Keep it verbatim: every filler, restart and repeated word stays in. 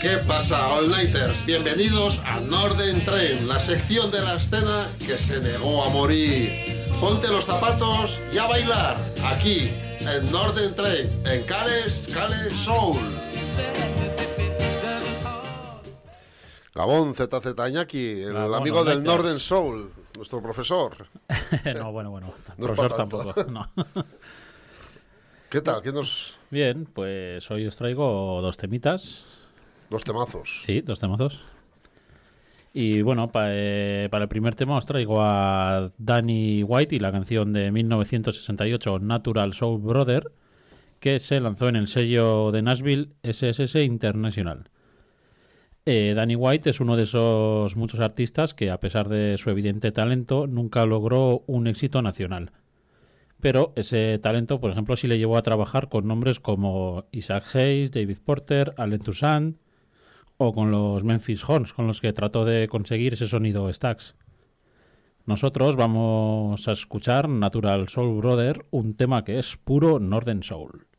¿Qué pasa, All Nighters? Bienvenidos a Northern Train, la sección de la escena que se negó a morir. Ponte los zapatos y a bailar, aquí, en Northern Train, en Cales, Cales Soul. Gabón, Z Z Iñaki, el Gabón, amigo del Nighters. Northern Soul, nuestro profesor. No, bueno, bueno, No es profesor pa' tanto. tampoco, no. ¿Qué tal? ¿Qué nos...? Bien, pues hoy os traigo dos temitas. Los temazos. Sí, dos temazos. Y bueno, pa, eh, para el primer tema os traigo a Danny White y la canción de mil novecientos sesenta y ocho, Natural Soul Brother, que se lanzó en el sello de Nashville S S S International. Eh, Danny White es uno de esos muchos artistas que, a pesar de su evidente talento, nunca logró un éxito nacional. Pero ese talento, por ejemplo, sí le llevó a trabajar con nombres como Isaac Hayes, David Porter, Allen Toussaint o con los Memphis Horns, con los que trató de conseguir ese sonido Stax. Nosotros vamos a escuchar Natural Soul Brother, un tema que es puro Northern Soul.